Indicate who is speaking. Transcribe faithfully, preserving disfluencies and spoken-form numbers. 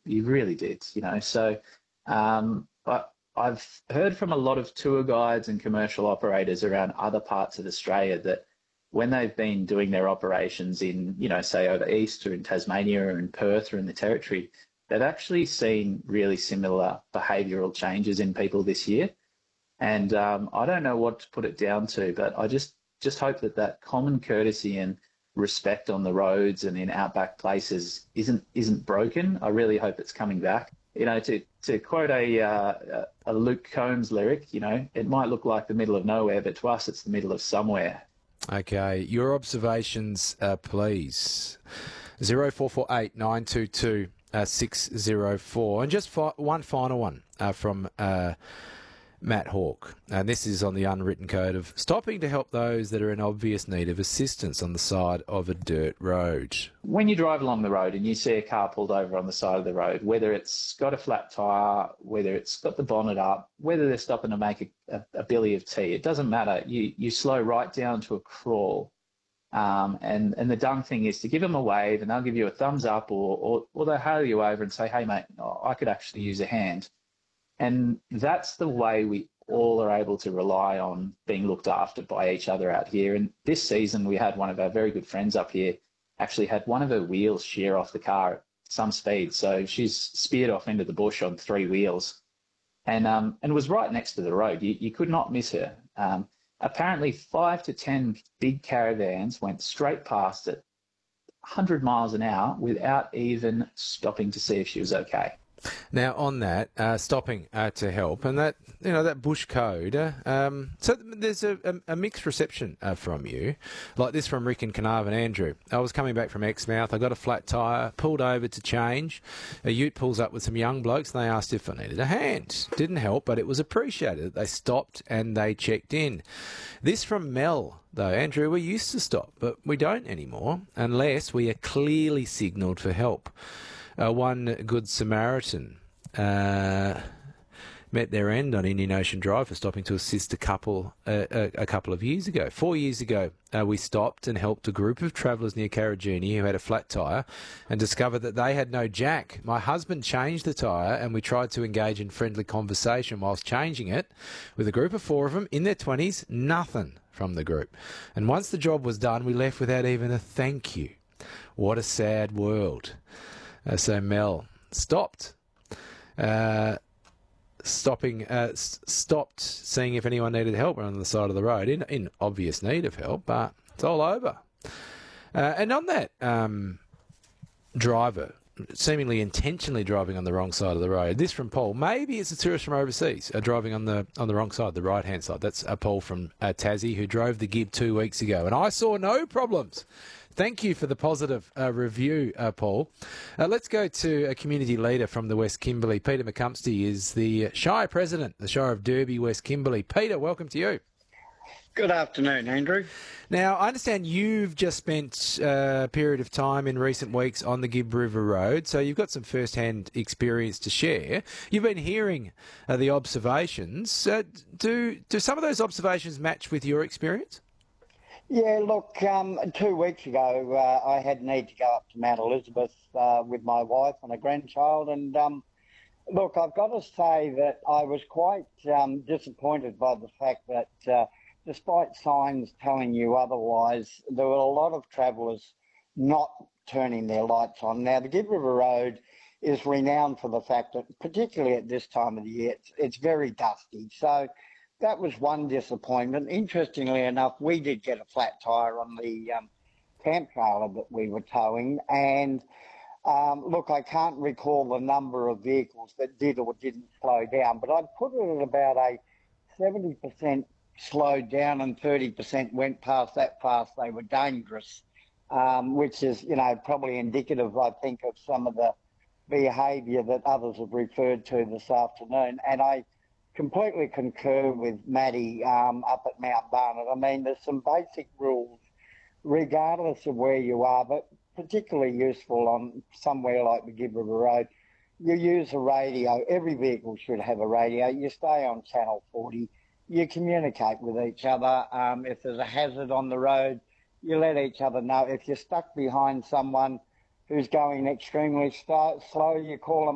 Speaker 1: you really did, you know. So um, I, I've heard from a lot of tour guides and commercial operators around other parts of Australia that when they've been doing their operations in, you know, say over east or in Tasmania or in Perth or in the Territory, they've actually seen really similar behavioural changes in people this year. And um, I don't know what to put it down to, but I just, just hope that that common courtesy and respect on the roads and in outback places isn't isn't broken. I really hope it's coming back. You know, to to quote a uh, a Luke Combs lyric, you know, it might look like the middle of nowhere, but to us, it's the middle of somewhere.
Speaker 2: Okay, your observations, uh, please. Zero four four eight nine two two six zero four, and just fi- one final one uh, from. Uh, Matt Hawke, and this is on the unwritten code of stopping to help those that are in obvious need of assistance on the side of a dirt road.
Speaker 1: When you drive along the road and you see a car pulled over on the side of the road, whether it's got a flat tyre, whether it's got the bonnet up, whether they're stopping to make a, a, a billy of tea, it doesn't matter. You you slow right down to a crawl. Um, and, and the dumb thing is to give them a wave and they'll give you a thumbs up or, or, or they'll hail you over and say, hey, mate, I could actually use a hand. And that's the way we all are able to rely on being looked after by each other out here. And this season, we had one of our very good friends up here actually had one of her wheels shear off the car at some speed. So she's speared off into the bush on three wheels and um, and was right next to the road. You, you could not miss her. Um, apparently, five to ten big caravans went straight past at one hundred miles an hour without even stopping to see if she was okay.
Speaker 2: Now, on that, uh, stopping uh, to help, and that, you know, that bush code, uh, um, so there's a, a, a mixed reception uh, from you, like this from Rick and Carnarvon. Andrew, I was coming back from Exmouth, I got a flat tyre, pulled over to change, a ute pulls up with some young blokes, and they asked if I needed a hand. Didn't help, but it was appreciated. They stopped and they checked in. This from Mel, though. Andrew, we used to stop, but we don't anymore, unless we are clearly signalled for help. Uh, one Good Samaritan uh, met their end on Indian Ocean Drive for stopping to assist a couple uh, a, a couple of years ago. Four years ago, uh, we stopped and helped a group of travellers near Karajuni who had a flat tyre and discovered that they had no jack. My husband changed the tyre and we tried to engage in friendly conversation whilst changing it. With a group of four of them in their twenties, nothing from the group. And once the job was done, we left without even a thank you. What a sad world. Uh, so Mel stopped, uh, stopping, uh, s- stopped seeing if anyone needed help on the side of the road, in, in obvious need of help, but it's all over. Uh, and on that um, driver, seemingly intentionally driving on the wrong side of the road, this from Paul, maybe it's a tourist from overseas uh, driving on the on the wrong side, the right-hand side. That's a Paul from uh, Tassie who drove the Gib two weeks ago, and I saw no problems. Thank you for the positive uh, review, uh, Paul. Uh, let's go to a community leader from the West Kimberley. Peter McCumpsty is the Shire President, the Shire of Derby, West Kimberley. Peter, welcome to you.
Speaker 3: Good afternoon, Andrew.
Speaker 2: Now, I understand you've just spent uh, a period of time in recent weeks on the Gib River Road, so you've got some first-hand experience to share. You've been hearing uh, the observations. Uh, do, do some of those observations match with your experience?
Speaker 3: Yeah, look, um, two weeks ago uh, I had need to go up to Mount Elizabeth uh, with my wife and a grandchild, and um, look, I've got to say that I was quite um, disappointed by the fact that uh, despite signs telling you otherwise, there were a lot of travellers not turning their lights on. Now, the Gib River Road is renowned for the fact that, particularly at this time of the year, it's, it's very dusty. So that was one disappointment. Interestingly enough, we did get a flat tyre on the um, camp trailer that we were towing. And um, look, I can't recall the number of vehicles that did or didn't slow down, but I'd put it at about a seventy percent slowed down and thirty percent went past that fast they were dangerous, um, which is, you know, probably indicative, I think, of some of the behaviour that others have referred to this afternoon. And I completely concur with Maddie um, up at Mount Barnett. I mean, there's some basic rules, regardless of where you are, but particularly useful on somewhere like the Gib River Road. You use a radio. Every vehicle should have a radio. You stay on Channel forty. You communicate with each other. Um, if there's a hazard on the road, you let each other know. If you're stuck behind someone who's going extremely slow, you call them